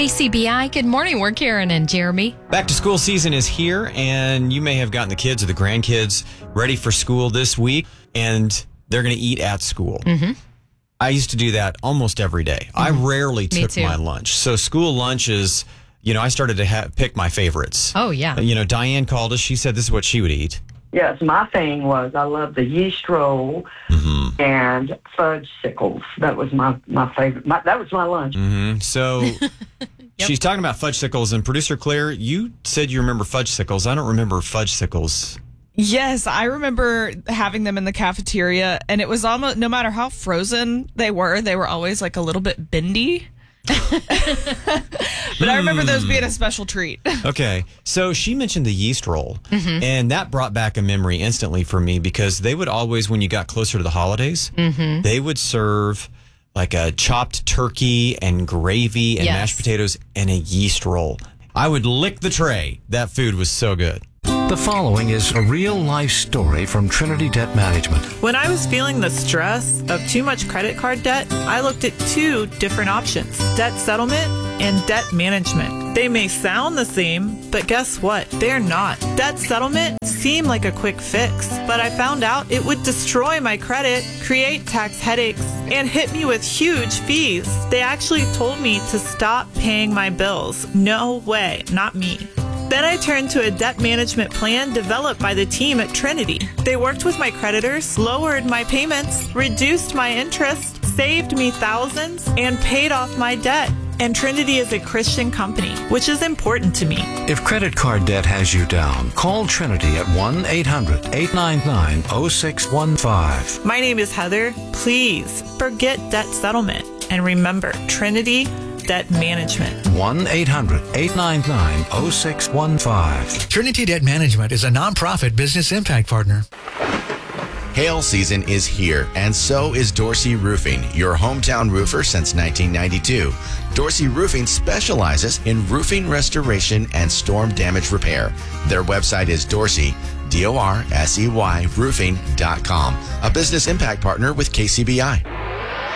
KCBI, good morning. We're Karen and Jeremy. Back to school season is here, and you may have gotten the kids or the grandkids ready for school this week, and they're going to eat at school. Mm-hmm. I used to do that almost every day. Mm-hmm. I rarely took my lunch. So school lunch is, I started to pick my favorites. Oh, yeah. Diane called us. She said this is what she would eat. Yes, my thing was I love the yeast roll and fudge sickles. That was my favorite. That was my lunch. Mm-hmm. So she's talking about fudge sickles. And producer Claire, you said you remember fudge sickles. I don't remember fudge sickles. Yes, I remember having them in the cafeteria. And it was almost, no matter how frozen they were always like a little bit bendy. But I remember those being a special treat. Okay, so she mentioned the yeast roll, and that brought back a memory instantly for me because they would always, when you got closer to the holidays, they would serve like a chopped turkey and gravy and mashed potatoes and a yeast roll. I would lick the tray. That food was so good. The following is a real-life story from Trinity Debt Management. When I was feeling the stress of too much credit card debt, I looked at two different options: debt settlement and debt management. They may sound the same, but guess what? They're not. Debt settlement seemed like a quick fix, but I found out it would destroy my credit, create tax headaches, and hit me with huge fees. They actually told me to stop paying my bills. No way, not me. Then I turned to a debt management plan developed by the team at Trinity. They worked with my creditors, lowered my payments, reduced my interest, saved me thousands, and paid off my debt. And Trinity is a Christian company, which is important to me. If credit card debt has you down, call Trinity at 1-800-899-0615. My name is Heather. Please forget debt settlement and remember Trinity Debt Management. 1-800-899-0615. Trinity Debt Management is a nonprofit business impact partner. Hail season is here, and so is Dorsey Roofing, your hometown roofer since 1992. Dorsey Roofing specializes in roofing restoration and storm damage repair. Their website is Dorsey, Dorsey roofing.com, a business impact partner with KCBI.